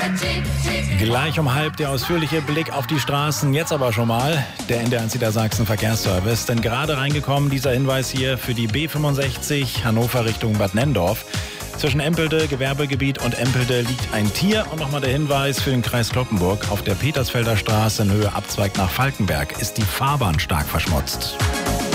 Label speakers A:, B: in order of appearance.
A: Gleich um halb der ausführliche Blick auf die Straßen. Jetzt aber schon mal der NDR Niedersachsen Verkehrsservice. Denn gerade reingekommen dieser Hinweis hier für die B65 Hannover Richtung Bad Nenndorf. Zwischen Empelde, Gewerbegebiet und Empelde liegt ein Tier. Und nochmal der Hinweis für den Kreis Cloppenburg. Auf der Petersfelder Straße in Höhe Abzweig nach Falkenberg ist die Fahrbahn stark verschmutzt.